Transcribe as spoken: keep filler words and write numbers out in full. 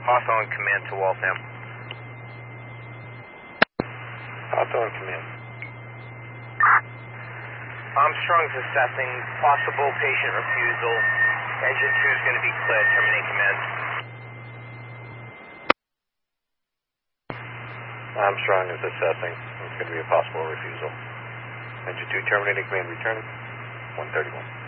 Hawthorne Command to Waltham. Hawthorne Command. Armstrong's assessing possible patient refusal. Engine two is going to be cleared. Terminate command. Armstrong is assessing. It's going to be a possible refusal. Engine two terminating command returning. one thirty-one.